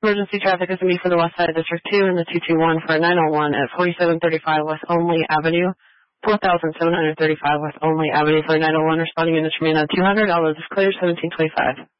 Emergency traffic is going to be for the West Side District 2 and the 221 for 901 at 4735 West Only Avenue, 4735 West Only Avenue for 901. Responding units remain on 200. All those is clear, 1725.